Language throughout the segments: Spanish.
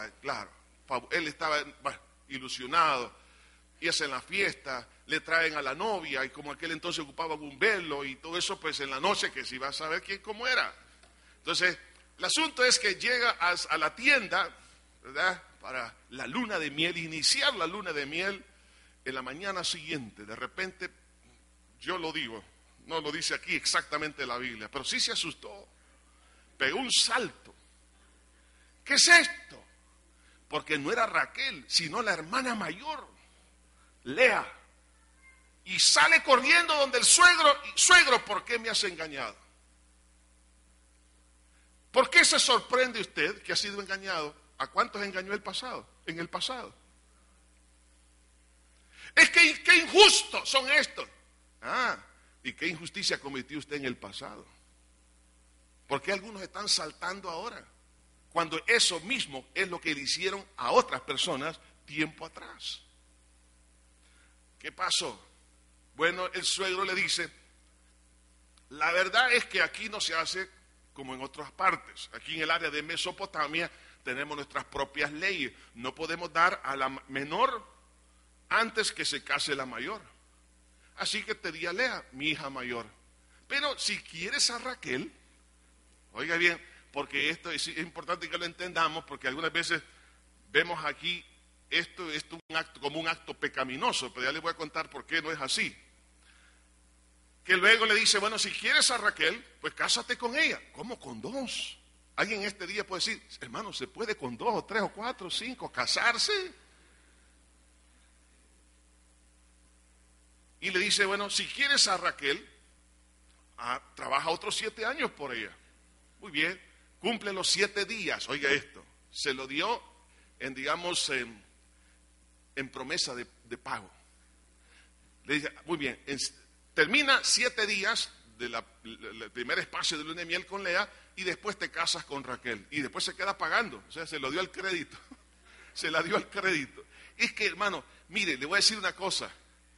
boda, claro. Él estaba ilusionado, y es en la fiesta, le traen a la novia, y como aquel entonces ocupaban un velo y todo eso, pues en la noche que se iba a saber cómo era. Entonces, el asunto es que llega a la tienda, ¿verdad?, para la luna de miel, iniciar la luna de miel. En la mañana siguiente, de repente, yo lo digo, no lo dice aquí exactamente la Biblia, pero sí se asustó, pegó un salto. ¿Qué es esto? Porque no era Raquel, sino la hermana mayor, Lea. Y sale corriendo donde el suegro, suegro, ¿por qué me has engañado? ¿Por qué se sorprende usted que ha sido engañado? ¿A cuántos engañó en el pasado? Es que qué injustos son estos. ¿Y qué injusticia cometió usted en el pasado? ¿Por qué algunos están saltando ahora? Cuando eso mismo es lo que le hicieron a otras personas tiempo atrás. ¿Qué pasó? Bueno, el suegro le dice, la verdad es que aquí no se hace como en otras partes. Aquí en el área de Mesopotamia tenemos nuestras propias leyes. No podemos dar a la menor antes que se case la mayor. Así que te di a Lea, mi hija mayor. Pero si quieres a Raquel, oiga bien, porque esto es importante que lo entendamos, porque algunas veces vemos aquí esto es un acto, como un acto pecaminoso, pero ya les voy a contar por qué no es así. Que luego le dice, bueno, si quieres a Raquel, pues cásate con ella. ¿Cómo con dos? Alguien este día puede decir, hermano, ¿se puede con 2 o 3 o 4 o 5 casarse? Y le dice, bueno, si quieres a Raquel, trabaja otros 7 años por ella. Muy bien, cumple los 7 días. Oiga esto, se lo dio en, digamos, en promesa de pago. Le dice, muy bien, termina 7 días del primer espacio de luna de miel con Lea y después te casas con Raquel. Y después se queda pagando, o sea, se lo dio al crédito. Se la dio al crédito. Es que, hermano, mire, le voy a decir una cosa.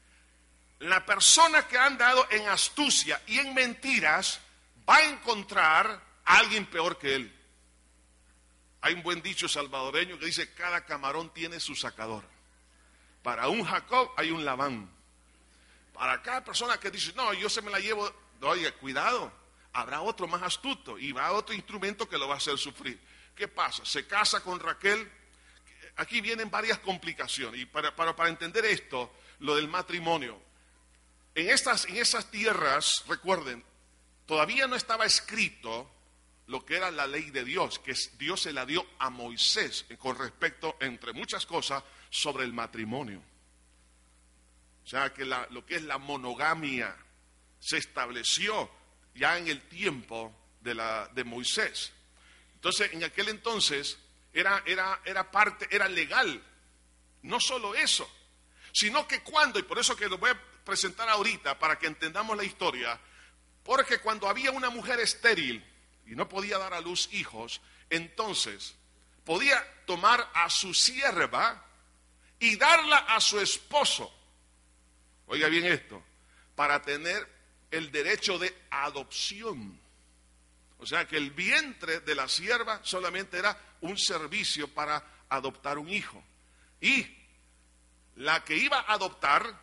La persona que ha andado en astucia y en mentiras va a encontrar a alguien peor que él. Hay un buen dicho salvadoreño que dice, cada camarón tiene su sacador. Para un Jacob hay un Labán. Para cada persona que dice, no, yo se me la llevo, oiga, cuidado, habrá otro más astuto y va a otro instrumento que lo va a hacer sufrir. ¿Qué pasa? Se casa con Raquel. Aquí vienen varias complicaciones y para entender esto, lo del matrimonio. En esas tierras, recuerden, todavía no estaba escrito lo que era la ley de Dios, que Dios se la dio a Moisés con respecto, entre muchas cosas, sobre el matrimonio. O sea, que lo que es la monogamia se estableció ya en el tiempo de Moisés. Entonces, en aquel entonces era legal. No solo eso, sino que y por eso que lo voy a presentar ahorita para que entendamos la historia, porque cuando había una mujer estéril y no podía dar a luz hijos, entonces podía tomar a su sierva y darla a su esposo. Oiga bien esto, para tener el derecho de adopción. O sea que el vientre de la sierva solamente era un servicio para adoptar un hijo. Y la que iba a adoptar,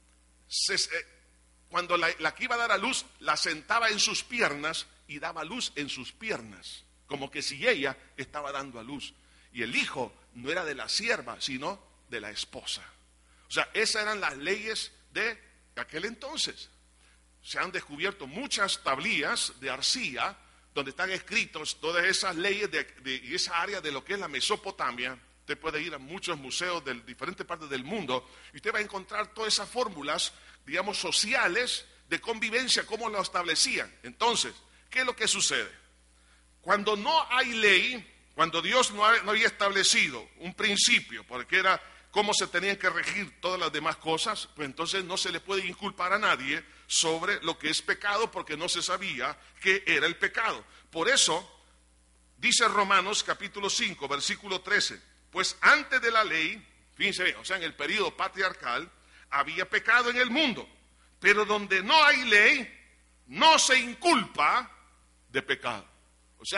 cuando la que iba a dar a luz, la sentaba en sus piernas y daba luz en sus piernas, como que si ella estaba dando a luz. Y el hijo no era de la sierva, sino de la esposa. O sea, esas eran las leyes de aquel entonces. Se han descubierto muchas tablillas de arcilla donde están escritos todas esas leyes de esa área de lo que es la Mesopotamia. Usted puede ir a muchos museos de diferentes partes del mundo y usted va a encontrar todas esas fórmulas, digamos, sociales de convivencia, cómo lo establecían. Entonces, ¿qué es lo que sucede? Cuando no hay ley, cuando Dios no había establecido un principio, porque era cómo se tenían que regir todas las demás cosas, pues entonces no se le puede inculpar a nadie sobre lo que es pecado, porque no se sabía qué era el pecado. Por eso, dice Romanos capítulo 5, versículo 13, pues antes de la ley, fíjense bien, o sea, en el periodo patriarcal, había pecado en el mundo, pero donde no hay ley, no se inculpa de pecado. O sea,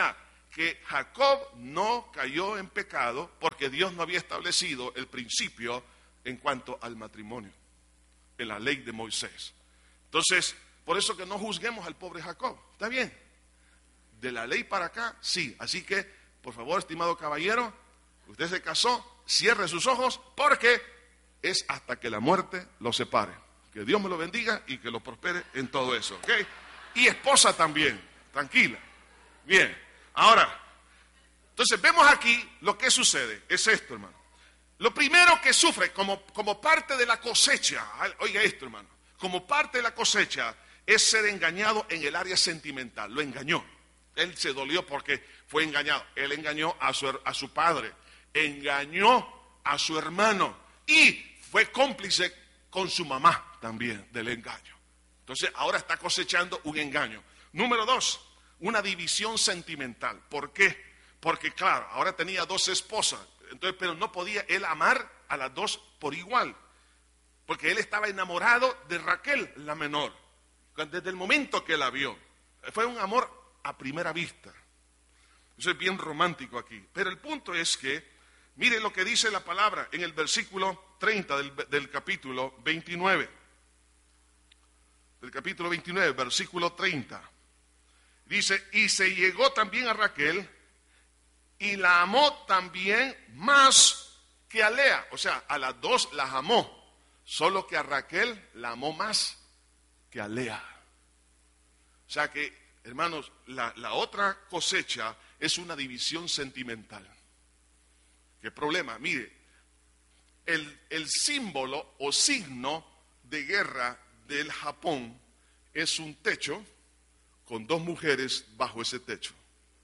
que Jacob no cayó en pecado porque Dios no había establecido el principio en cuanto al matrimonio, en la ley de Moisés. Entonces, por eso que no juzguemos al pobre Jacob, ¿está bien? De la ley para acá, sí. Así que, por favor, estimado caballero, usted se casó, cierre sus ojos, porque es hasta que la muerte lo separe. Que Dios me lo bendiga y que lo prospere en todo eso, ¿ok? Y esposa también, tranquila. Bien, ahora, entonces vemos aquí lo que sucede, es esto, hermano. Lo primero que sufre como parte de la cosecha, oiga esto, hermano, como parte de la cosecha es ser engañado en el área sentimental, lo engañó. Él se dolió porque fue engañado. Él engañó a su padre, engañó a su hermano y fue cómplice con su mamá también del engaño. Entonces ahora está cosechando un engaño. Número 2, una división sentimental. ¿Por qué? Porque claro, ahora tenía 2 esposas, entonces, pero no podía él amar a las 2 por igual. Porque él estaba enamorado de Raquel, la menor, desde el momento que la vio. Fue un amor a primera vista. Eso es bien romántico aquí. Pero el punto es que, mire lo que dice la palabra en el versículo 30 del capítulo 29. Del capítulo 29, versículo 30. Dice, y se llegó también a Raquel y la amó también más que a Lea. O sea, a las 2 las amó, solo que a Raquel la amó más que a Lea. O sea que, hermanos, la otra cosecha es una división sentimental. ¿Qué problema? Mire, el símbolo o signo de guerra del Japón es un techo con 2 mujeres bajo ese techo.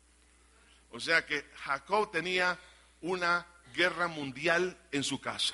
O sea que Jacob tenía una guerra mundial en su casa.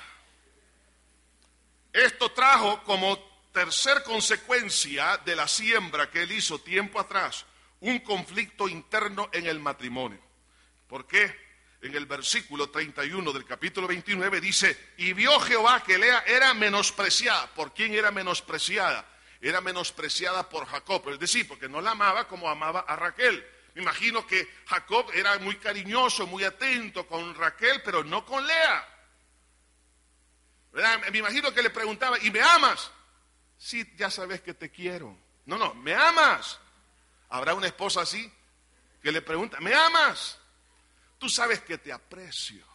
Esto trajo como tercer consecuencia de la siembra que él hizo tiempo atrás, un conflicto interno en el matrimonio. ¿Por qué? En el versículo 31 del capítulo 29 dice, y vio Jehová que Lea era menospreciada. ¿Por quién era menospreciada? Era menospreciada por Jacob, es decir, porque no la amaba como amaba a Raquel. Me imagino que Jacob era muy cariñoso, muy atento con Raquel, pero no con Lea. ¿Verdad? Me imagino que le preguntaba, ¿y me amas? Sí, ya sabes que te quiero. No, ¿me amas? ¿Habrá una esposa así que le pregunta, ¿me amas? Tú sabes que te aprecio.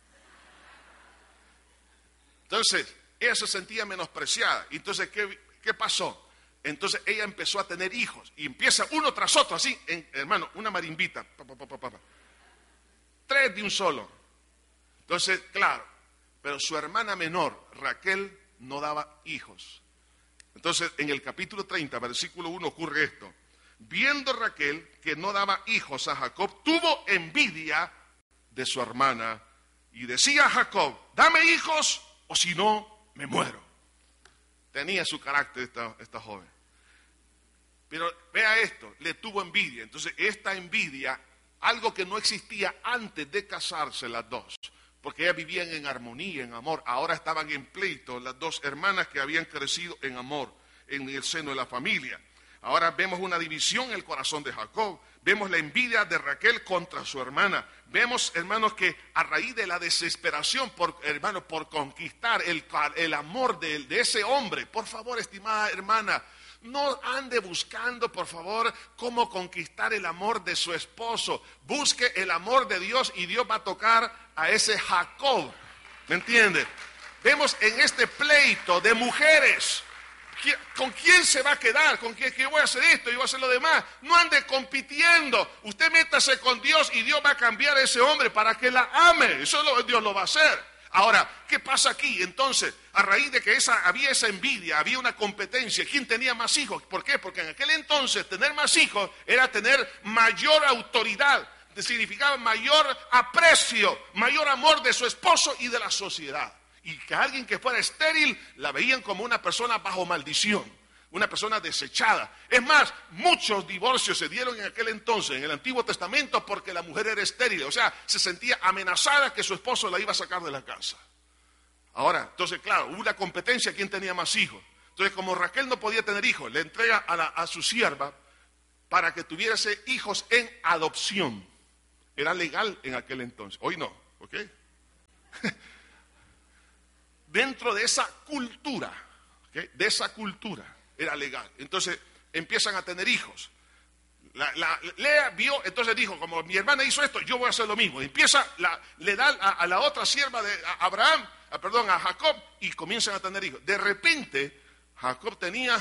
Entonces, ella se sentía menospreciada. Entonces, ¿qué pasó? Entonces ella empezó a tener hijos y empieza uno tras otro, así, hermano, una marimbita, 3 de un solo. Entonces, claro, pero su hermana menor, Raquel, no daba hijos. Entonces, en el capítulo 30, versículo 1, ocurre esto. Viendo Raquel que no daba hijos a Jacob, tuvo envidia de su hermana y decía a Jacob, dame hijos o si no, me muero. Tenía su carácter esta joven. Pero vea esto, le tuvo envidia. Entonces esta envidia, algo que no existía antes de casarse las 2, porque ellas vivían en armonía, en amor. Ahora estaban en pleito las 2 hermanas que habían crecido en amor, en el seno de la familia. Ahora vemos una división en el corazón de Jacob. Vemos la envidia de Raquel contra su hermana. Vemos, hermanos, que a raíz de la desesperación, por conquistar el amor de ese hombre. Por favor, estimada hermana, no ande buscando, por favor, cómo conquistar el amor de su esposo. Busque el amor de Dios y Dios va a tocar a ese Jacob. ¿Me entiende? Vemos en este pleito de mujeres. ¿Con quién se va a quedar? ¿Con quién? ¿Qué voy a hacer esto? Yo voy a hacer lo demás. No ande compitiendo. Usted métase con Dios y Dios va a cambiar a ese hombre para que la ame. Eso Dios lo va a hacer. Ahora, ¿qué pasa aquí? Entonces, a raíz de que había esa envidia, había una competencia. ¿Quién tenía más hijos? ¿Por qué? Porque en aquel entonces tener más hijos era tener mayor autoridad. Significaba mayor aprecio, mayor amor de su esposo y de la sociedad. Y que alguien que fuera estéril la veían como una persona bajo maldición, una persona desechada. Es más, muchos divorcios se dieron en aquel entonces, en el Antiguo Testamento, porque la mujer era estéril. O sea, se sentía amenazada que su esposo la iba a sacar de la casa. Ahora, entonces, claro, hubo una competencia, ¿quién tenía más hijos? Entonces, como Raquel no podía tener hijos, le entrega a su sierva para que tuviese hijos en adopción. Era legal en aquel entonces. Hoy no, ¿ok? Dentro de esa cultura, ¿okay? De esa cultura era legal. Entonces empiezan a tener hijos. Lea vio, entonces dijo, como mi hermana hizo esto, yo voy a hacer lo mismo. Le da a la otra sierva de a Jacob, y comienzan a tener hijos. De repente, Jacob tenía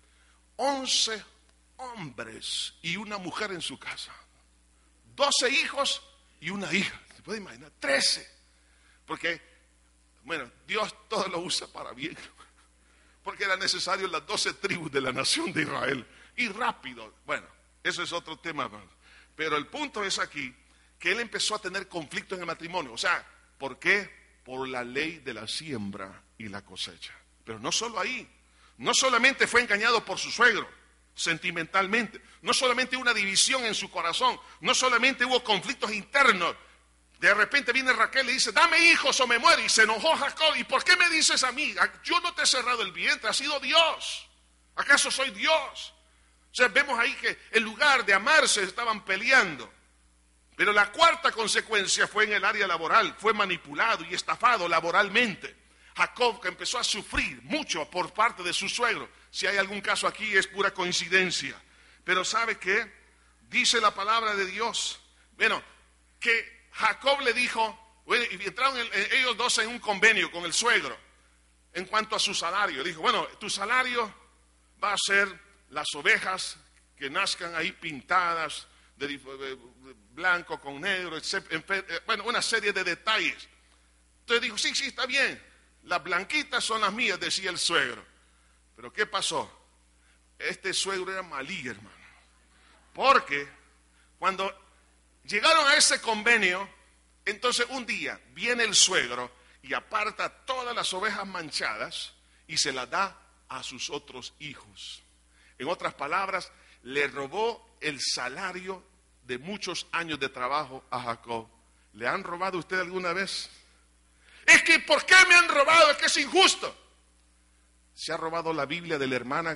11 hombres y una mujer en su casa. 12 hijos y una hija. ¿Se puede imaginar? 13. Porque, bueno, Dios todo lo usa para bien. Porque era necesario las 12 tribus de la nación de Israel. Y rápido. Bueno, eso es otro tema. Pero el punto es aquí que él empezó a tener conflictos en el matrimonio. O sea, ¿por qué? Por la ley de la siembra y la cosecha. Pero no solo ahí. No solamente fue engañado por su suegro, sentimentalmente. No solamente una división en su corazón. No solamente hubo conflictos internos. De repente viene Raquel y le dice, dame hijos o me muero. Y se enojó Jacob. ¿Y por qué me dices a mí? Yo no te he cerrado el vientre, ha sido Dios. ¿Acaso soy Dios? O sea, vemos ahí que en lugar de amarse estaban peleando. Pero la cuarta consecuencia fue en el área laboral. Fue manipulado y estafado laboralmente. Jacob, que empezó a sufrir mucho por parte de su suegro. Si hay algún caso aquí es pura coincidencia. Pero ¿sabe qué? Dice la palabra de Dios. Bueno, que Jacob le dijo, bueno, y entraron ellos dos en un convenio con el suegro en cuanto a su salario. Dijo, bueno, tu salario va a ser las ovejas que nazcan ahí pintadas de blanco con negro, bueno, una serie de detalles. Entonces dijo, sí, está bien, las blanquitas son las mías, decía el suegro. Pero ¿qué pasó? Este suegro era malí, hermano. Porque cuando llegaron a ese convenio, entonces un día viene el suegro y aparta todas las ovejas manchadas y se las da a sus otros hijos. En otras palabras, le robó el salario de muchos años de trabajo a Jacob. ¿Le han robado a usted alguna vez? Es que, ¿por qué me han robado? Es que es injusto. ¿Se ha robado la Biblia de la hermana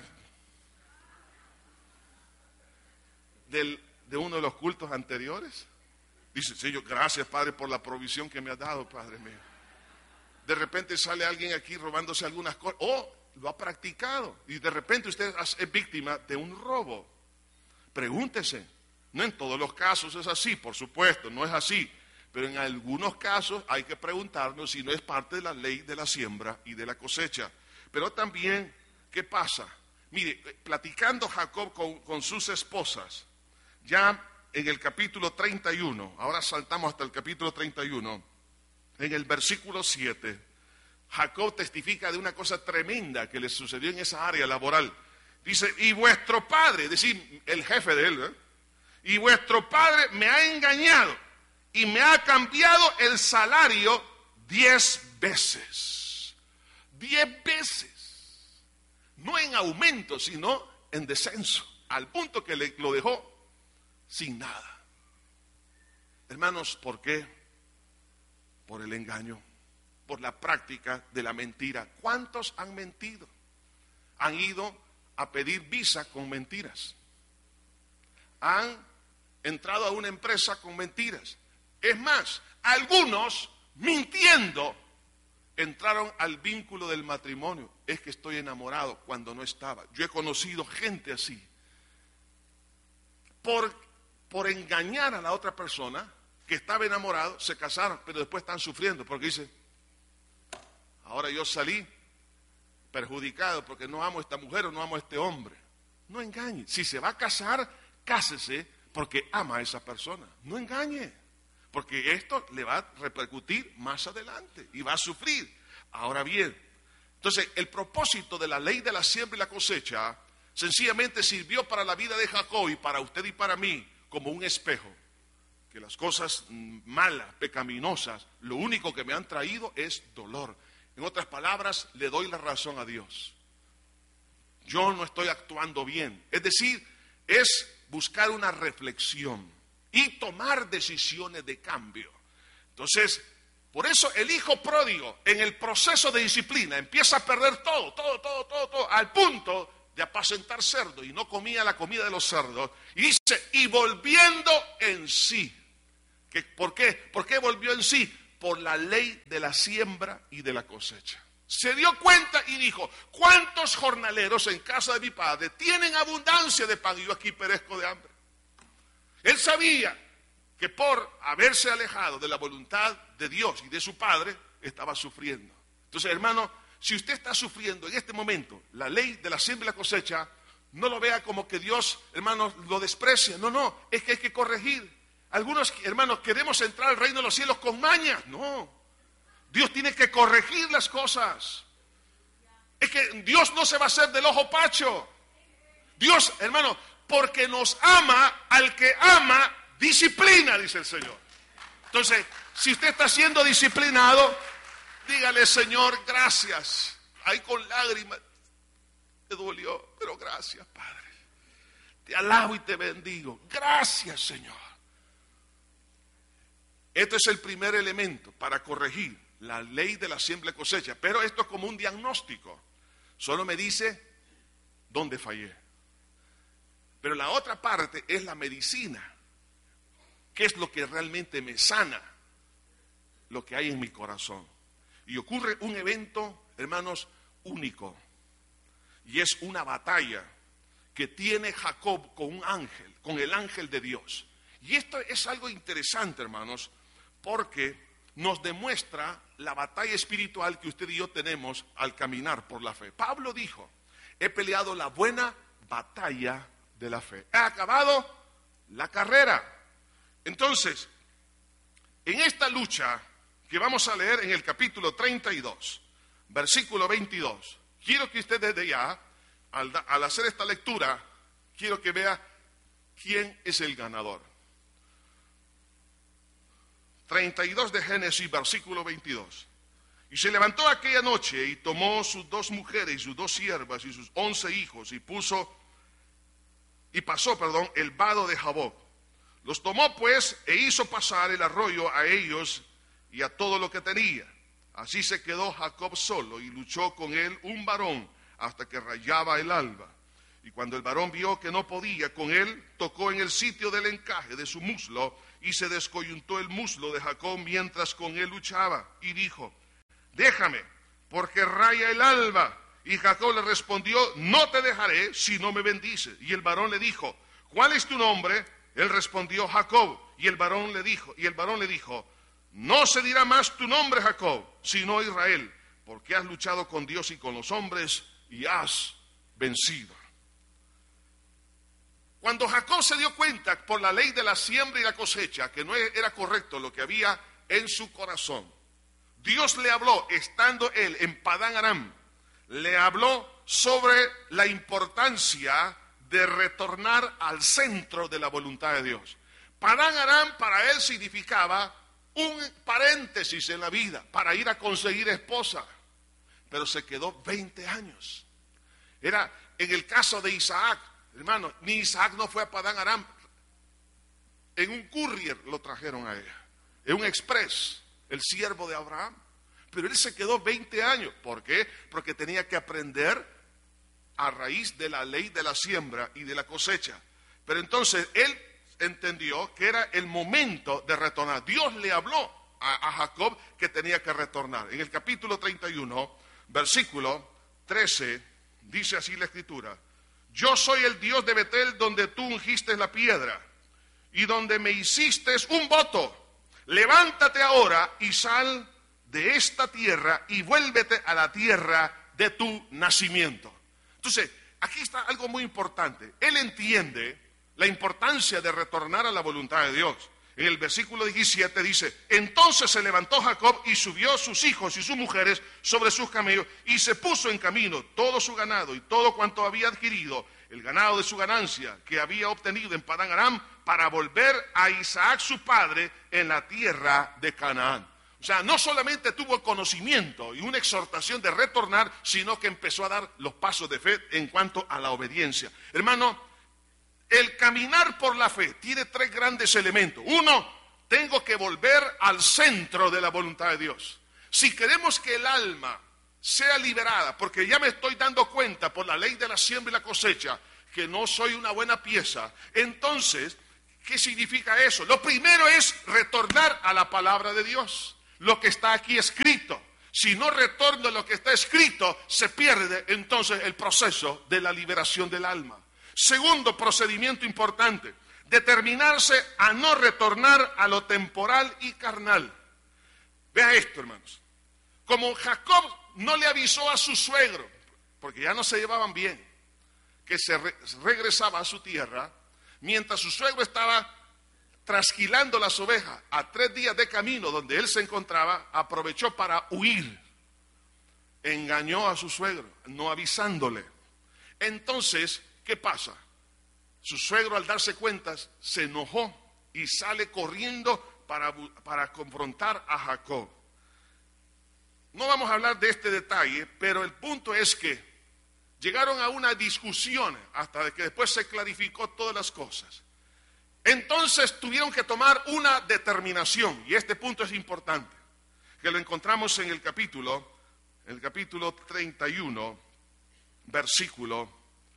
de uno de los cultos anteriores? Dice, Señor, gracias, Padre, por la provisión que me has dado, Padre mío. De repente sale alguien aquí robándose algunas cosas. Lo ha practicado. Y de repente usted es víctima de un robo. Pregúntese. No en todos los casos es así, por supuesto, no es así. Pero en algunos casos hay que preguntarnos si no es parte de la ley de la siembra y de la cosecha. Pero también, ¿qué pasa? Mire, platicando Jacob con sus esposas, ya en el capítulo 31, ahora saltamos hasta el capítulo 31, en el versículo 7, Jacob testifica de una cosa tremenda que le sucedió en esa área laboral. Dice, y vuestro padre, es decir, el jefe de él, y vuestro padre me ha engañado y me ha cambiado el salario 10 veces. 10 veces. No en aumento, sino en descenso. Al punto que lo dejó sin nada. Hermanos, ¿por qué? Por el engaño, por la práctica de la mentira. ¿Cuántos han mentido? Han ido a pedir visa con mentiras. Han entrado a una empresa con mentiras. Es más, algunos mintiendo entraron al vínculo del matrimonio. Es que estoy enamorado cuando no estaba. Yo he conocido gente así. Por engañar a la otra persona que estaba enamorado, se casaron, pero después están sufriendo porque dice, ahora yo salí perjudicado porque no amo a esta mujer o no amo a este hombre. No engañe. Si se va a casar, cásese porque ama a esa persona. No engañe, porque esto le va a repercutir más adelante y va a sufrir. Ahora bien, entonces el propósito de la ley de la siembra y la cosecha sencillamente sirvió para la vida de Jacob y para usted y para mí como un espejo. Que las cosas malas, pecaminosas, lo único que me han traído es dolor. En otras palabras, le doy la razón a Dios. Yo no estoy actuando bien. Es decir, es buscar una reflexión y tomar decisiones de cambio. Entonces, por eso el hijo pródigo en el proceso de disciplina empieza a perder todo, al punto de apacentar cerdo y no comía la comida de los cerdos. Y dice, y volviendo en sí. ¿Por qué? ¿Por qué volvió en sí? Por la ley de la siembra y de la cosecha. Se dio cuenta y dijo, ¿cuántos jornaleros en casa de mi padre tienen abundancia de pan y yo aquí perezco de hambre? Él sabía que por haberse alejado de la voluntad de Dios y de su padre, estaba sufriendo. Entonces, hermano, si usted está sufriendo en este momento la ley de la siembra y la cosecha, no lo vea como que Dios, hermanos, lo desprecia. No, es que hay que corregir. Algunos, hermanos, queremos entrar al reino de los cielos con mañas. No, Dios tiene que corregir las cosas. Es que Dios no se va a hacer del ojo pacho. Dios, hermano, porque nos ama, al que ama, disciplina, dice el Señor. Entonces, si usted está siendo disciplinado, dígale, Señor, gracias. Ahí con lágrimas, te dolió, pero gracias, Padre. Te alabo y te bendigo. Gracias, Señor. Este es el primer elemento para corregir la ley de la siembra y cosecha. Pero esto es como un diagnóstico. Solo me dice dónde fallé. Pero la otra parte es la medicina. ¿Qué es lo que realmente me sana? Lo que hay en mi corazón. Y ocurre un evento, hermanos, único. Y es una batalla que tiene Jacob con un ángel, con el ángel de Dios. Y esto es algo interesante, hermanos, porque nos demuestra la batalla espiritual que usted y yo tenemos al caminar por la fe. Pablo dijo, he peleado la buena batalla de la fe. He acabado la carrera. Entonces, en esta lucha que vamos a leer en el capítulo 32, versículo 22, quiero que usted desde ya, al hacer esta lectura, quiero que vea quién es el ganador. 32 de Génesis, versículo 22. Y se levantó aquella noche y tomó sus 2 mujeres y sus 2 siervas y sus 11 hijos y pasó el vado de Jaboc. Los tomó pues e hizo pasar el arroyo a ellos y a todo lo que tenía. Así se quedó Jacob solo y luchó con él un varón hasta que rayaba el alba. Y cuando el varón vio que no podía con él, tocó en el sitio del encaje de su muslo y se descoyuntó el muslo de Jacob mientras con él luchaba. Y dijo, déjame, porque raya el alba. Y Jacob le respondió, no te dejaré si no me bendices. Y el varón le dijo, ¿cuál es tu nombre? Él respondió, Jacob. Y el varón le dijo, no se dirá más tu nombre, Jacob, sino Israel, porque has luchado con Dios y con los hombres y has vencido. Cuando Jacob se dio cuenta por la ley de la siembra y la cosecha que no era correcto lo que había en su corazón, Dios le habló, estando él en Padán Aram, le habló sobre la importancia de retornar al centro de la voluntad de Dios. Padán Aram para él significaba un paréntesis en la vida para ir a conseguir esposa, pero se quedó 20 años. Era en el caso de Isaac, hermano, ni Isaac no fue a Padán Aram, en un courier lo trajeron a ella, en un express, el siervo de Abraham, pero él se quedó 20 años. ¿Por qué? Porque tenía que aprender a raíz de la ley de la siembra y de la cosecha. Pero entonces él entendió que era el momento de retornar. Dios le habló a Jacob que tenía que retornar. En el capítulo 31, versículo 13, dice así la escritura: yo soy el Dios de Betel, donde tú ungiste la piedra y donde me hiciste un voto. Levántate ahora y sal de esta tierra y vuélvete a la tierra de tu nacimiento. Entonces, aquí está algo muy importante. Él entiende la importancia de retornar a la voluntad de Dios. En el versículo 17 dice: entonces se levantó Jacob y subió sus hijos y sus mujeres sobre sus camellos y se puso en camino todo su ganado y todo cuanto había adquirido, el ganado de su ganancia que había obtenido en Padán Aram, para volver a Isaac su padre en la tierra de Canaán. O sea, no solamente tuvo conocimiento y una exhortación de retornar, sino que empezó a dar los pasos de fe en cuanto a la obediencia. Hermano, el caminar por la fe tiene 3 grandes elementos. Uno, tengo que volver al centro de la voluntad de Dios. Si queremos que el alma sea liberada, porque ya me estoy dando cuenta por la ley de la siembra y la cosecha que no soy una buena pieza, entonces ¿Qué significa eso? Lo primero es retornar a la palabra de Dios, lo que está aquí escrito. Si no retorno a lo que está escrito, se pierde entonces el proceso de la liberación del alma. Segundo procedimiento importante, determinarse a no retornar a lo temporal y carnal. Vea esto, hermanos. Como Jacob no le avisó a su suegro, porque ya no se llevaban bien, que se regresaba a su tierra, mientras su suegro estaba trasquilando las ovejas a 3 días de camino donde él se encontraba, aprovechó para huir. Engañó a su suegro, no avisándole. Entonces, ¿qué pasa? Su suegro, al darse cuenta, se enojó y sale corriendo para confrontar a Jacob. No vamos a hablar de este detalle, pero el punto es que llegaron a una discusión hasta que después se clarificó todas las cosas. Entonces tuvieron que tomar una determinación, y este punto es importante, que lo encontramos en el capítulo 31, versículo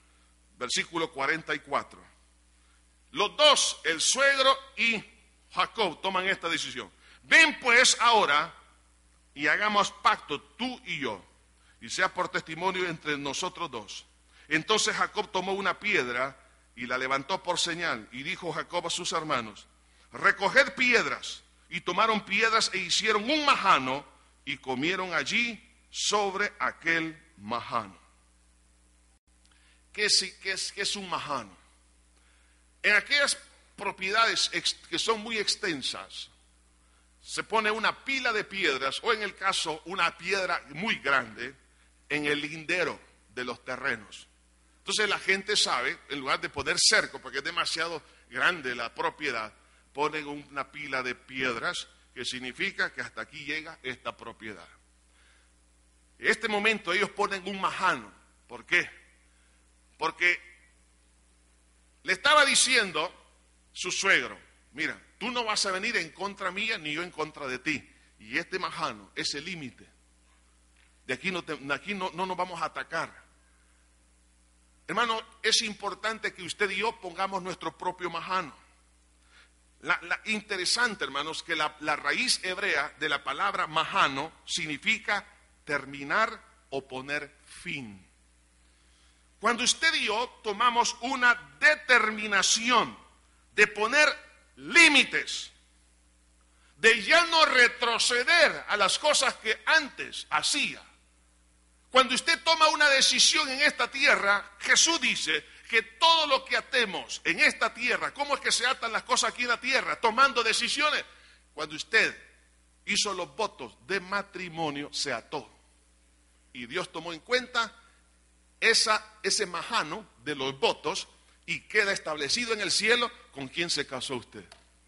44. Los dos, el suegro y Jacob, toman esta decisión. Ven pues ahora y hagamos pacto tú y yo, y sea por testimonio entre nosotros dos. Entonces Jacob tomó una piedra y la levantó por señal, y dijo Jacob a sus hermanos: recoged piedras. Y tomaron piedras e hicieron un majano, y comieron allí sobre aquel majano. ¿Qué es un majano? En aquellas propiedades que son muy extensas, se pone una pila de piedras, o en el caso una piedra muy grande, en el lindero de los terrenos. Entonces la gente sabe, en lugar de poner cerco, porque es demasiado grande la propiedad, ponen una pila de piedras, que significa que hasta aquí llega esta propiedad. En este momento ellos ponen un majano. ¿Por qué? Porque le estaba diciendo su suegro: mira, tú no vas a venir en contra mía ni yo en contra de ti. Y este majano es el límite. De aquí no nos vamos a atacar. Hermano, es importante que usted y yo pongamos nuestro propio majano. Interesante, hermanos, que la raíz hebrea de la palabra majano significa terminar o poner fin. Cuando usted y yo tomamos una determinación de poner límites, de ya no retroceder a las cosas que antes hacía. Cuando usted toma una decisión en esta tierra, Jesús dice que todo lo que atemos en esta tierra, ¿cómo es que se atan las cosas aquí en la tierra? Tomando decisiones. Cuando usted hizo los votos de matrimonio, se ató. Y Dios tomó en cuenta ese majano de los votos y queda establecido en el cielo con quién se casó usted.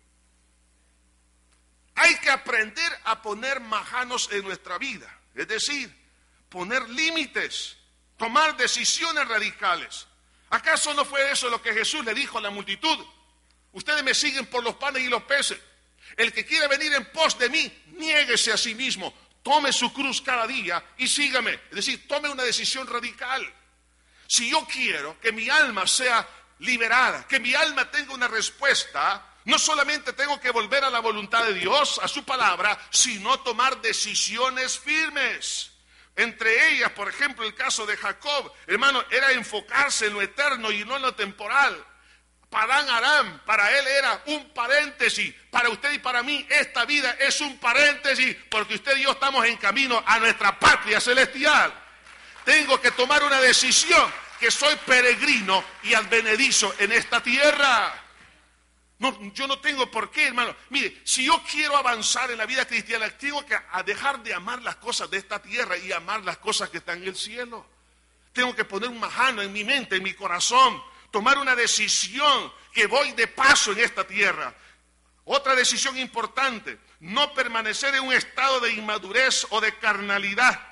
Hay que aprender a poner majanos en nuestra vida, es decir, poner límites, tomar decisiones radicales. ¿Acaso no fue eso lo que Jesús le dijo a la multitud? Ustedes me siguen por los panes y los peces. El que quiere venir en pos de mí, niéguese a sí mismo, tome su cruz cada día y sígame. Es decir, tome una decisión radical. Si yo quiero que mi alma sea liberada, que mi alma tenga una respuesta, no solamente tengo que volver a la voluntad de Dios, a su palabra, sino tomar decisiones firmes. Entre ellas, por ejemplo, el caso de Jacob, hermano, era enfocarse en lo eterno y no en lo temporal. Padán Aram, para él era un paréntesis. Para usted y para mí, esta vida es un paréntesis, porque usted y yo estamos en camino a nuestra patria celestial. Tengo que tomar una decisión, que soy peregrino y advenedizo en esta tierra. No, yo no tengo por qué, hermano. Mire, si yo quiero avanzar en la vida cristiana, tengo que dejar de amar las cosas de esta tierra y amar las cosas que están en el cielo. Tengo que poner un majano en mi mente, en mi corazón, tomar una decisión que voy de paso en esta tierra. Otra decisión importante, no permanecer en un estado de inmadurez o de carnalidad.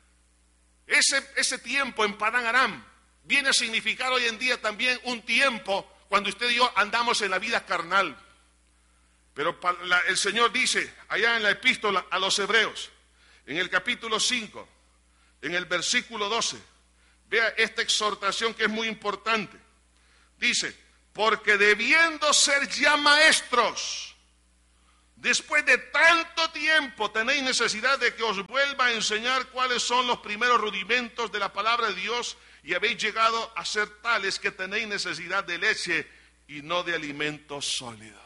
Ese tiempo en Padán Aram viene a significar hoy en día también un tiempo cuando usted y yo andamos en la vida carnal. Pero el Señor dice, allá en la epístola a los Hebreos, en el capítulo 5, en el versículo 12, vea esta exhortación que es muy importante. Dice, porque debiendo ser ya maestros, después de tanto tiempo tenéis necesidad de que os vuelva a enseñar cuáles son los primeros rudimentos de la palabra de Dios, y habéis llegado a ser tales que tenéis necesidad de leche y no de alimento sólido.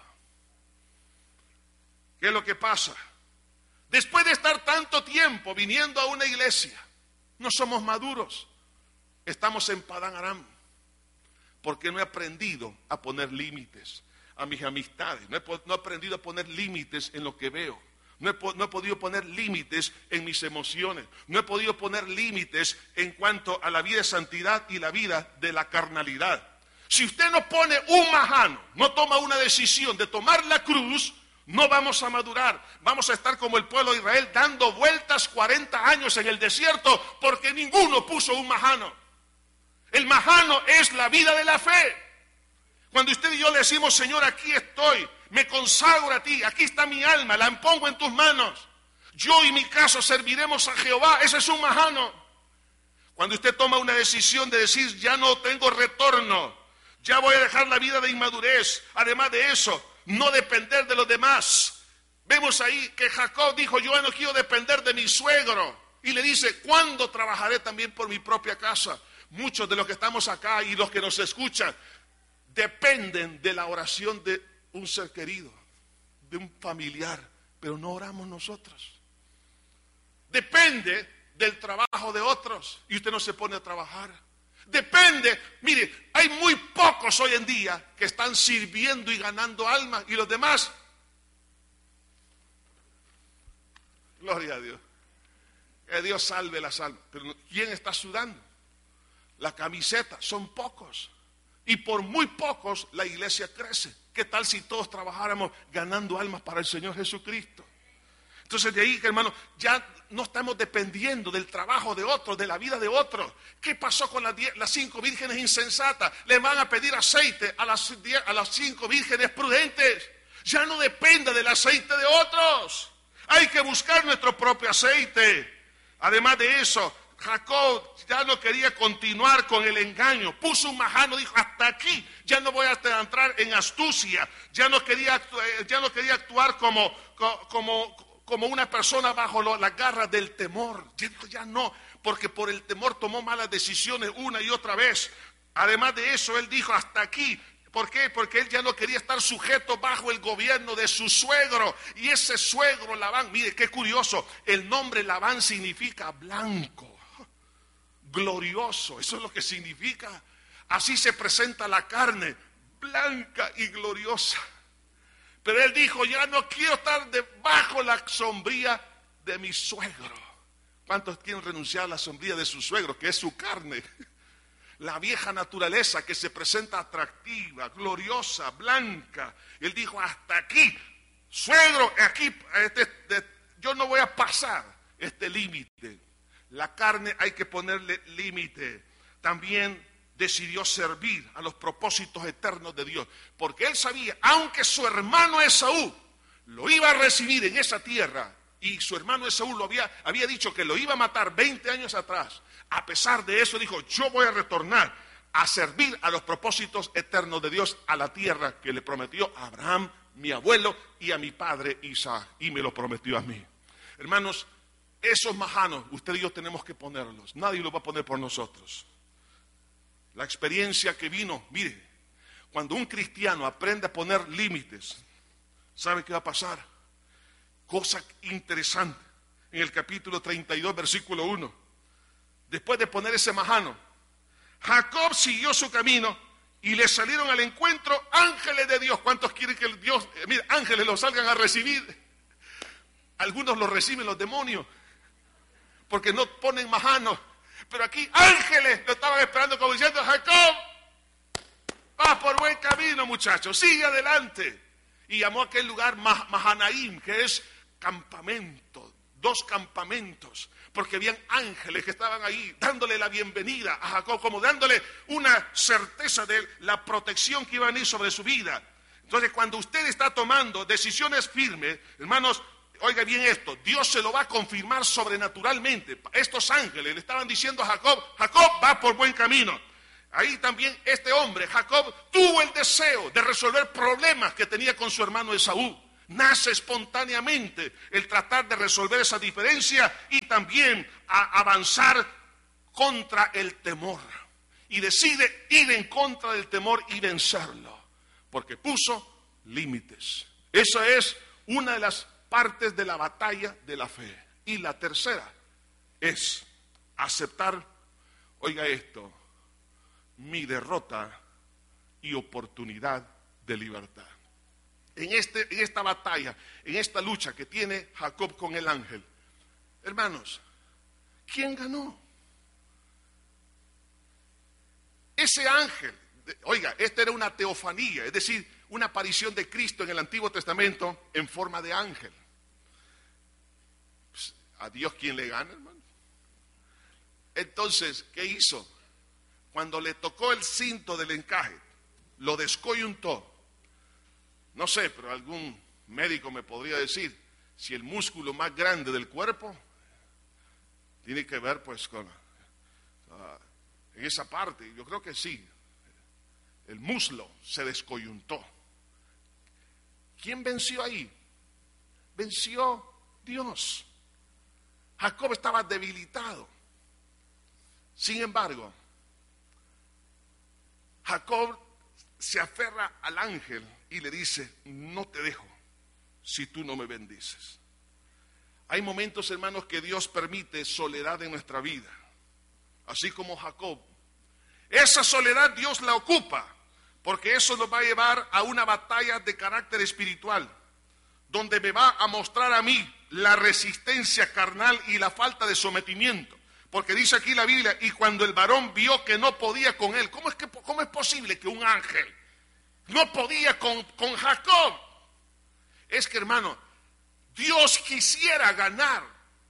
¿Qué es lo que pasa? Después de estar tanto tiempo viniendo a una iglesia, no somos maduros. Estamos en Padán Aram, porque no he aprendido a poner límites a mis amistades. No he aprendido a poner límites en lo que veo. No he podido poner límites en mis emociones. No he podido poner límites en cuanto a la vida de santidad y la vida de la carnalidad. Si usted no pone un majano, no toma una decisión de tomar la cruz, no vamos a madurar. Vamos a estar como el pueblo de Israel dando vueltas 40 años en el desierto porque ninguno puso un majano. El majano es la vida de la fe. Cuando usted y yo le decimos, Señor, aquí estoy, me consagro a ti, aquí está mi alma, la pongo en tus manos. Yo y mi casa serviremos a Jehová, ese es un majano. Cuando usted toma una decisión de decir, ya no tengo retorno, ya voy a dejar la vida de inmadurez, además de eso, no depender de los demás. Vemos ahí que Jacob dijo, yo no quiero depender de mi suegro. Y le dice, ¿cuándo trabajaré también por mi propia casa? Muchos de los que estamos acá y los que nos escuchan dependen de la oración de un ser querido, de un familiar, pero no oramos nosotros. Depende del trabajo de otros y usted no se pone a trabajar. Depende, mire, hay muy pocos hoy en día que están sirviendo y ganando almas y los demás, gloria a Dios, que Dios salve las almas. Pero ¿quién está sudando? La camiseta, son pocos. Y por muy pocos la iglesia crece. ¿Qué tal si todos trabajáramos ganando almas para el Señor Jesucristo? Entonces de ahí, hermano, ya no estamos dependiendo del trabajo de otros, de la vida de otros. ¿Qué pasó con las 5 vírgenes insensatas? Le van a pedir aceite a las 5 vírgenes prudentes. Ya no dependa del aceite de otros. Hay que buscar nuestro propio aceite. Además de eso, Jacob ya no quería continuar con el engaño. Puso un majano, dijo, hasta aquí, ya no voy a entrar en astucia. Ya no quería actuar como una persona bajo las garras del temor. Ya no, porque por el temor tomó malas decisiones una y otra vez. Además de eso, él dijo, hasta aquí. ¿Por qué? Porque él ya no quería estar sujeto bajo el gobierno de su suegro. Y ese suegro, Labán, mire qué curioso, el nombre Labán significa blanco, glorioso, eso es lo que significa. Así se presenta la carne, blanca y gloriosa. Pero él dijo, ya no quiero estar debajo la sombría de mi suegro. ¿Cuántos quieren renunciar a la sombría de su suegro, que es su carne? La vieja naturaleza que se presenta atractiva, gloriosa, blanca. Él dijo, hasta aquí, suegro, aquí, yo no voy a pasar este límite. La carne hay que ponerle límite. También decidió servir a los propósitos eternos de Dios, porque él sabía, aunque su hermano Esaú lo iba a recibir en esa tierra, y su hermano Esaú había dicho que lo iba a matar 20 años atrás, a pesar de eso dijo, yo voy a retornar a servir a los propósitos eternos de Dios, a la tierra que le prometió a Abraham, mi abuelo, y a mi padre Isaac, y me lo prometió a mí. Hermanos, esos majanos, usted y yo tenemos que ponerlos, nadie los va a poner por nosotros. La experiencia que vino, mire, cuando un cristiano aprende a poner límites, ¿sabe qué va a pasar? Cosa interesante, en el capítulo 32, versículo 1, después de poner ese majano, Jacob siguió su camino y le salieron al encuentro ángeles de Dios. ¿Cuántos quieren que Dios, ángeles los salgan a recibir? Algunos los reciben los demonios, porque no ponen majanos. Pero aquí ángeles lo estaban esperando como diciendo, Jacob, vas por buen camino, muchachos, sigue adelante. Y llamó a aquel lugar Mahanaim, que es campamento, 2 campamentos, porque habían ángeles que estaban ahí dándole la bienvenida a Jacob, como dándole una certeza de la protección que iba a venir sobre su vida. Entonces, cuando usted está tomando decisiones firmes, hermanos, oiga bien esto, Dios se lo va a confirmar sobrenaturalmente. Estos ángeles le estaban diciendo a Jacob, Jacob, va por buen camino. ahí también este hombre, Jacob, tuvo el deseo de resolver problemas que tenía con su hermano Esaú. Nace espontáneamente el tratar de resolver esa diferencia y también a avanzar contra el temor. Y decide ir en contra del temor y vencerlo, porque puso límites. Esa es una de las partes de la batalla de la fe. Y la tercera es aceptar, oiga esto, mi derrota y oportunidad de libertad. En esta batalla, en esta lucha que tiene Jacob con el ángel, hermanos, ¿quién ganó? Ese ángel, oiga, esta era una teofanía, es decir, una aparición de Cristo en el Antiguo Testamento en forma de ángel. Pues, ¿a Dios quién le gana, hermano? Entonces, ¿qué hizo? Cuando le tocó el cinto del encaje, lo descoyuntó. No sé, pero algún médico me podría decir si el músculo más grande del cuerpo tiene que ver pues con en esa parte. Yo creo que sí. El muslo se descoyuntó. ¿Quién venció ahí? Venció Dios. Jacob estaba debilitado. Sin embargo, Jacob se aferra al ángel y le dice, no te dejo si tú no me bendices. Hay momentos, hermanos, que Dios permite soledad en nuestra vida, así como Jacob. Esa soledad Dios la ocupa, porque eso nos va a llevar a una batalla de carácter espiritual, donde me va a mostrar a mí la resistencia carnal y la falta de sometimiento. Porque dice aquí la Biblia, y cuando el varón vio que no podía con él, ¿cómo es posible que un ángel no podía con Jacob? Es que, hermano, Dios quisiera ganar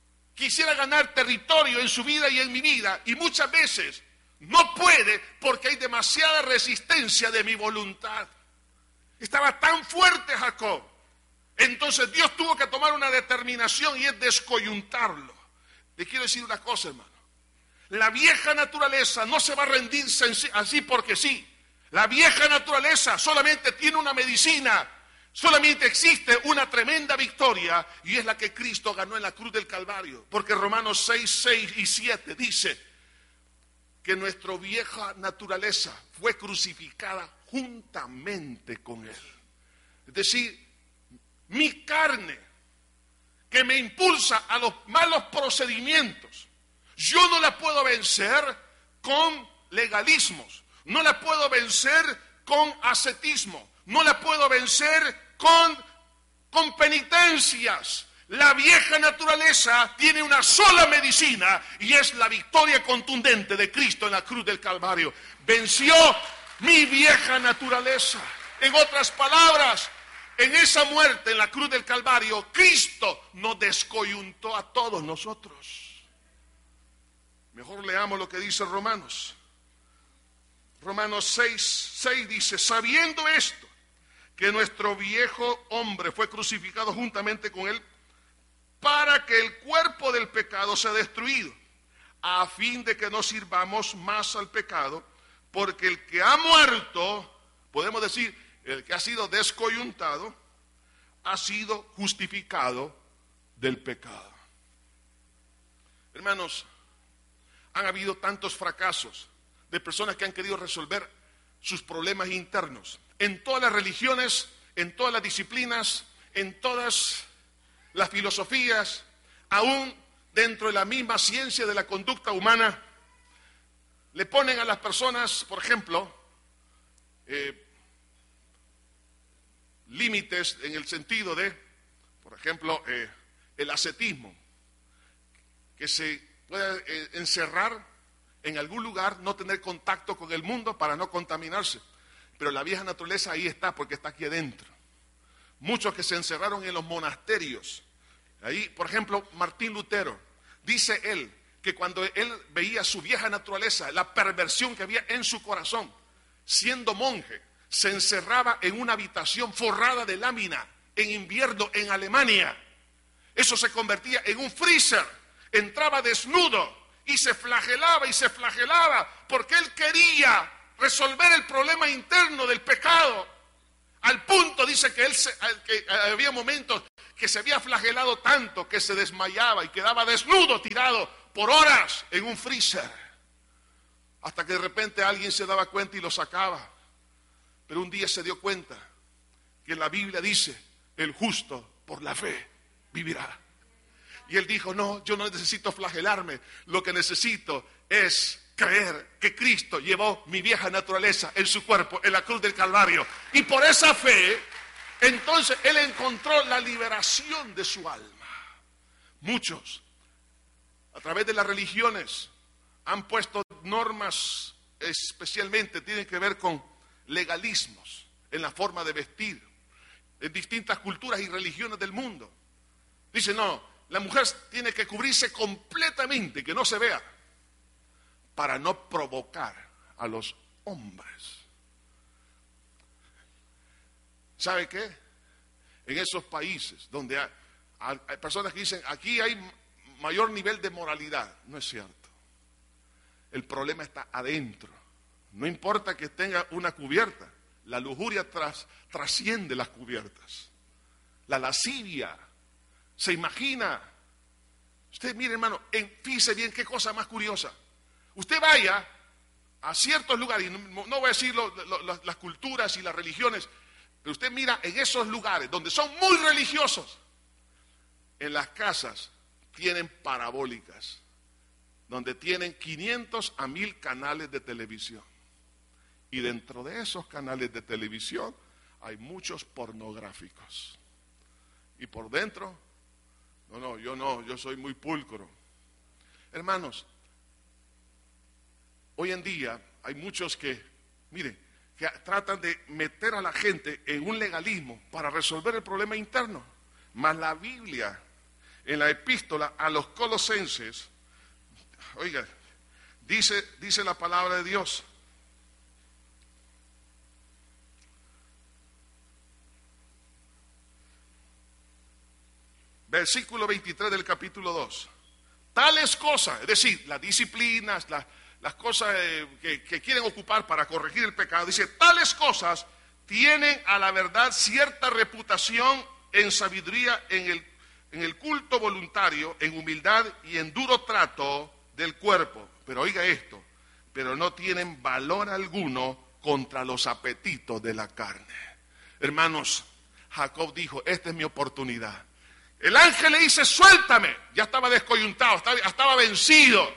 territorio en su vida y en mi vida, y muchas veces no puede porque hay demasiada resistencia de mi voluntad. Estaba tan fuerte Jacob. Entonces Dios tuvo que tomar una determinación y es descoyuntarlo. Le quiero decir una cosa, hermano. La vieja naturaleza no se va a rendir así porque sí. La vieja naturaleza solamente tiene una medicina. Solamente existe una tremenda victoria y es la que Cristo ganó en la cruz del Calvario. Porque Romanos 6, 6 y 7 dice que nuestra vieja naturaleza fue crucificada juntamente con Él. Es decir, mi carne que me impulsa a los malos procedimientos, yo no la puedo vencer con legalismos, no la puedo vencer con ascetismo, no la puedo vencer con penitencias. La vieja naturaleza tiene una sola medicina y es la victoria contundente de Cristo en la cruz del Calvario. Venció mi vieja naturaleza. En otras palabras, en esa muerte en la cruz del Calvario, Cristo nos descoyuntó a todos nosotros. Mejor leamos lo que dice Romanos. Romanos 6, 6 dice, sabiendo esto, que nuestro viejo hombre fue crucificado juntamente con él, para que el cuerpo del pecado sea destruido, a fin de que no sirvamos más al pecado, porque el que ha muerto, podemos decir, el que ha sido descoyuntado, ha sido justificado del pecado. Hermanos, han habido tantos fracasos de personas que han querido resolver sus problemas internos. En todas las religiones, en todas las disciplinas, en todas las filosofías, aún dentro de la misma ciencia de la conducta humana, le ponen a las personas, por ejemplo, límites en el sentido de, por ejemplo, el ascetismo, que se puede encerrar en algún lugar, no tener contacto con el mundo para no contaminarse. Pero la vieja naturaleza ahí está, porque está aquí adentro. Muchos que se encerraron en los monasterios. Ahí, por ejemplo, Martín Lutero, dice él que cuando él veía su vieja naturaleza, la perversión que había en su corazón, siendo monje, se encerraba en una habitación forrada de lámina en invierno en Alemania. Eso se convertía en un freezer. Entraba desnudo y se flagelaba, porque él quería resolver el problema interno del pecado. Al punto, dice que que había momentos que se había flagelado tanto que se desmayaba y quedaba desnudo, tirado por horas en un freezer. Hasta que de repente alguien se daba cuenta y lo sacaba. Pero un día se dio cuenta que la Biblia dice, el justo por la fe vivirá. Y él dijo, no, yo no necesito flagelarme, lo que necesito es creer que Cristo llevó mi vieja naturaleza en su cuerpo, en la cruz del Calvario. Y por esa fe, entonces él encontró la liberación de su alma. Muchos, a través de las religiones, han puesto normas, especialmente tienen que ver con legalismos en la forma de vestir, en distintas culturas y religiones del mundo. Dicen, no, la mujer tiene que cubrirse completamente, que no se vea, para no provocar a los hombres. ¿Sabe qué? En esos países donde hay personas que dicen, aquí hay mayor nivel de moralidad. No es cierto. El problema está adentro. No importa que tenga una cubierta. La lujuria trasciende las cubiertas. La lascivia se imagina. Usted mire, hermano, fíjese bien qué cosa más curiosa. Usted vaya a ciertos lugares, y no voy a decir las culturas y las religiones, pero usted mira en esos lugares donde son muy religiosos, en las casas tienen parabólicas, donde tienen 500 a 1000 canales de televisión. Y dentro de esos canales de televisión hay muchos pornográficos. Y por dentro, yo soy muy pulcro. Hermanos, hoy en día hay muchos que tratan de meter a la gente en un legalismo para resolver el problema interno. Mas la Biblia, en la epístola a los Colosenses, oiga, dice la palabra de Dios. Versículo 23 del capítulo 2. Tales cosas, es decir, las disciplinas, las cosas que quieren ocupar para corregir el pecado, dice, tales cosas tienen a la verdad cierta reputación en sabiduría, en el culto voluntario, en humildad y en duro trato del cuerpo. Pero oiga esto, pero no tienen valor alguno contra los apetitos de la carne. Hermanos, Jacob dijo, esta es mi oportunidad. El ángel le dice, suéltame. Ya estaba descoyuntado, estaba vencido.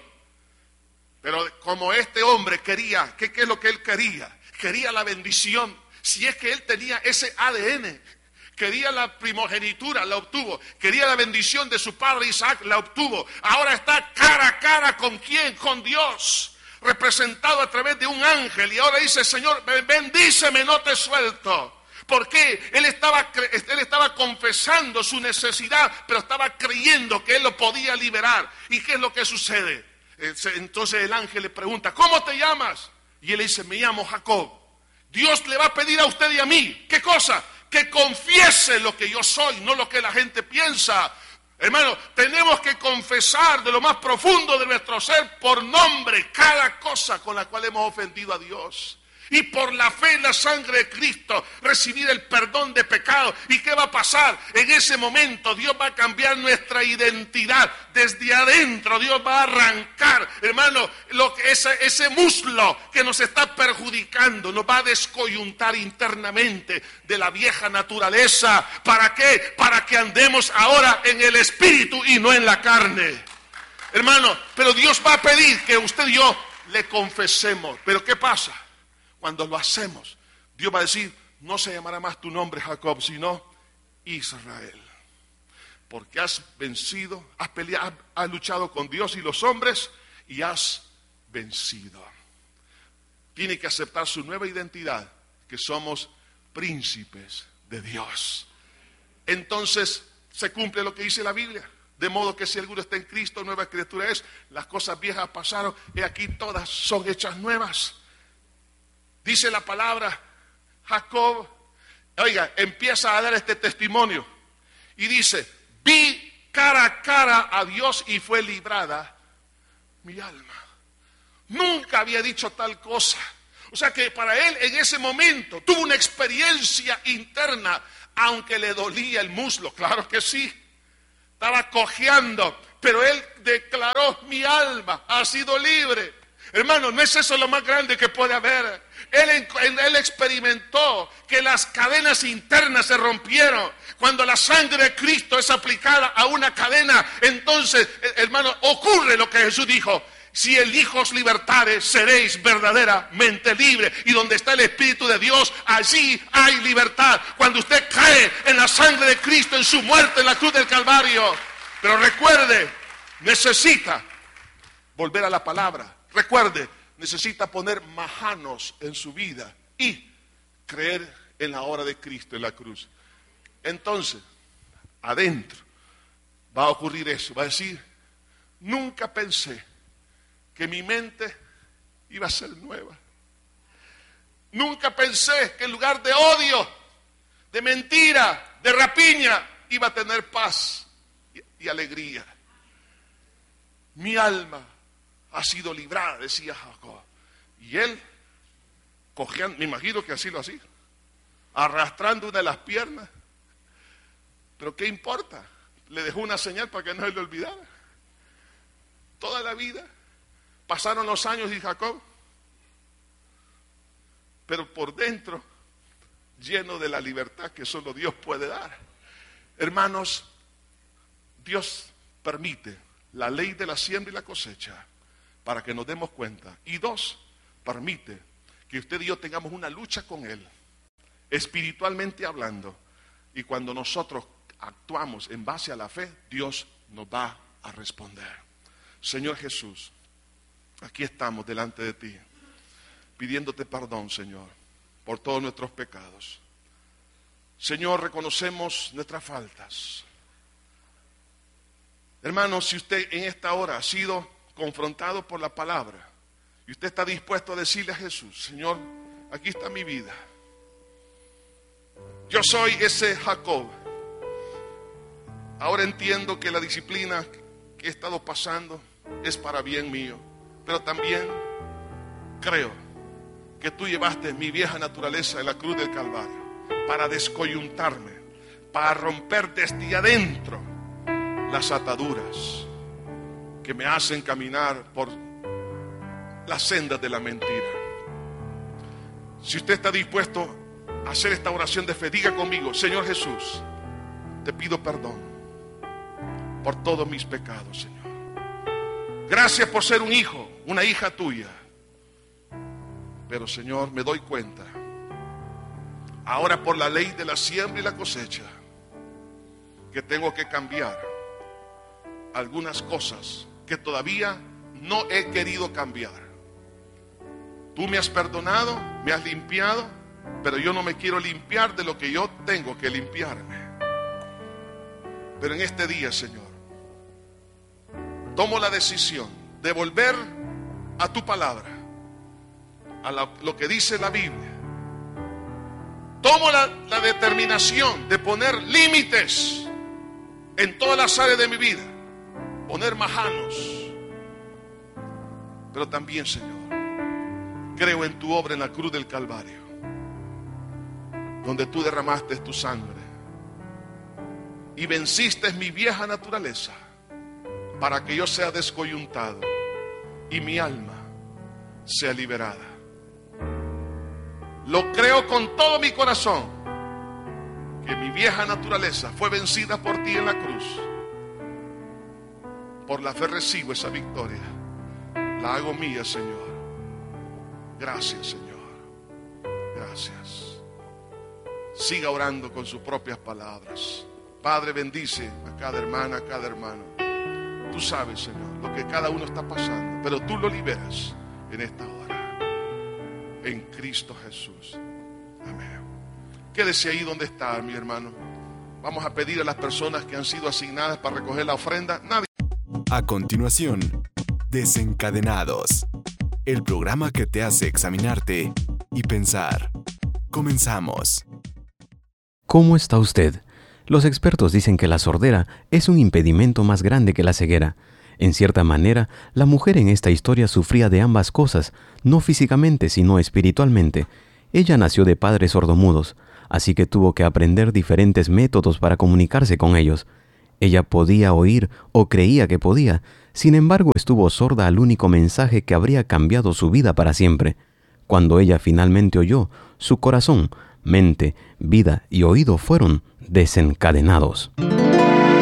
Pero como este hombre quería, ¿qué es lo que él quería? Quería la bendición. Si es que él tenía ese ADN, quería la primogenitura, la obtuvo. Quería la bendición de su padre Isaac, la obtuvo. Ahora está cara a cara ¿con quién? Con Dios, representado a través de un ángel. Y ahora dice, Señor, bendíceme, no te suelto. ¿Por qué? Él estaba confesando su necesidad, pero estaba creyendo que él lo podía liberar. ¿Y qué es lo que sucede? Entonces el ángel le pregunta, ¿cómo te llamas? Y él dice, me llamo Jacob. Dios le va a pedir a usted y a mí, ¿qué cosa? Que confiese lo que yo soy, no lo que la gente piensa. Hermano, tenemos que confesar de lo más profundo de nuestro ser por nombre cada cosa con la cual hemos ofendido a Dios. Y por la fe en la sangre de Cristo recibir el perdón de pecado. ¿Y qué va a pasar? En ese momento Dios va a cambiar nuestra identidad. Desde adentro Dios va a arrancar, hermano, ese muslo que nos está perjudicando. Nos va a descoyuntar internamente de la vieja naturaleza. ¿Para qué? Para que andemos ahora en el espíritu y no en la carne. Hermano, pero Dios va a pedir que usted y yo le confesemos. ¿Pero qué pasa? Cuando lo hacemos, Dios va a decir, no se llamará más tu nombre Jacob, sino Israel. Porque has vencido, has peleado, has luchado con Dios y los hombres y has vencido. Tiene que aceptar su nueva identidad, que somos príncipes de Dios. Entonces se cumple lo que dice la Biblia. De modo que si alguno está en Cristo, nueva criatura es. Las cosas viejas pasaron, y aquí todas son hechas nuevas. Dice la palabra, Jacob, oiga, empieza a dar este testimonio. Y dice, vi cara a cara a Dios y fue librada mi alma. Nunca había dicho tal cosa. O sea que para él en ese momento tuvo una experiencia interna, aunque le dolía el muslo, claro que sí. Estaba cojeando, pero él declaró: mi alma ha sido libre. Hermano, ¿no es eso lo más grande que puede haber? Él experimentó que las cadenas internas se rompieron. Cuando la sangre de Cristo es aplicada a una cadena, entonces, hermano, ocurre lo que Jesús dijo: si el Hijo os libertare, seréis verdaderamente libres. Y donde está el Espíritu de Dios, allí hay libertad. Cuando usted cae en la sangre de Cristo, en su muerte en la cruz del Calvario. Pero recuerde, necesita volver a la palabra. Recuerde, necesita poner manos en su vida y creer en la obra de Cristo en la cruz. Entonces, adentro va a ocurrir eso. Va a decir: nunca pensé que mi mente iba a ser nueva. Nunca pensé que en lugar de odio, de mentira, de rapiña, iba a tener paz y alegría. Mi alma ha sido librada, decía Jacob. Y él, cojeando, me imagino que así lo hacía, arrastrando una de las piernas. Pero ¿qué importa? Le dejó una señal para que no se le olvidara. Toda la vida. Pasaron los años y Jacob, pero por dentro, lleno de la libertad que solo Dios puede dar. Hermanos, Dios permite la ley de la siembra y la cosecha para que nos demos cuenta. Y dos, permite que usted y yo tengamos una lucha con Él, espiritualmente hablando. Y cuando nosotros actuamos en base a la fe, Dios nos va a responder. Señor Jesús, aquí estamos delante de ti, pidiéndote perdón, Señor, por todos nuestros pecados. Señor, reconocemos nuestras faltas. Hermano, si usted en esta hora ha sido confrontado por la palabra y usted está dispuesto a decirle a Jesús: Señor, aquí está mi vida. Yo soy ese Jacob. Ahora entiendo que la disciplina que he estado pasando es para bien mío, pero también creo que tú llevaste mi vieja naturaleza en la cruz del Calvario para descoyuntarme, para romper desde adentro las ataduras que me hacen caminar por las sendas de la mentira. Si usted está dispuesto a hacer esta oración de fe, diga conmigo: Señor Jesús, te pido perdón por todos mis pecados, Señor. Gracias por ser un hijo, una hija tuya. Pero, Señor, me doy cuenta, ahora por la ley de la siembra y la cosecha, que tengo que cambiar algunas cosas que todavía no he querido cambiar. Tú me has perdonado, me has limpiado, pero yo no me quiero limpiar de lo que yo tengo que limpiarme. Pero en este día, Señor, tomo la decisión de volver a tu palabra, a lo que dice la Biblia. Tomo la determinación de poner límites en todas las áreas de mi vida, poner majanos. Pero también, Señor, creo en tu obra en la cruz del Calvario, donde tú derramaste tu sangre y venciste mi vieja naturaleza para que yo sea descoyuntado y mi alma sea liberada. Lo creo con todo mi corazón, que mi vieja naturaleza fue vencida por ti en la cruz. Por la fe recibo esa victoria. La hago mía, Señor. Gracias, Señor. Gracias. Siga orando con sus propias palabras. Padre, bendice a cada hermana, a cada hermano. Tú sabes, Señor, lo que cada uno está pasando, pero tú lo liberas en esta hora. En Cristo Jesús. Amén. Quédese ahí donde está, mi hermano. Vamos a pedir a las personas que han sido asignadas para recoger la ofrenda. Nadie. A continuación, Desencadenados, el programa que te hace examinarte y pensar. Comenzamos. ¿Cómo está usted? Los expertos dicen que la sordera es un impedimento más grande que la ceguera. En cierta manera, la mujer en esta historia sufría de ambas cosas, no físicamente, sino espiritualmente. Ella nació de padres sordomudos, así que tuvo que aprender diferentes métodos para comunicarse con ellos. Ella podía oír o creía que podía, sin embargo estuvo sorda al único mensaje que habría cambiado su vida para siempre. Cuando ella finalmente oyó, su corazón, mente, vida y oído fueron desencadenados.